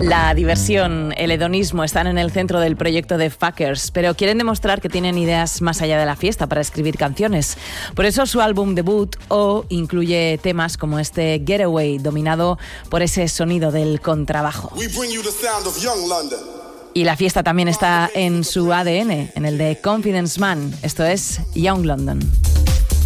La diversión, el hedonismo están en el centro del proyecto de Fuckers, pero quieren demostrar que tienen ideas más allá de la fiesta para escribir canciones. Por eso su álbum debut, O, incluye temas como este Getaway, dominado por ese sonido del contrabajo. Y la fiesta también está en su ADN, en el de Confidence Man. Esto es Young London.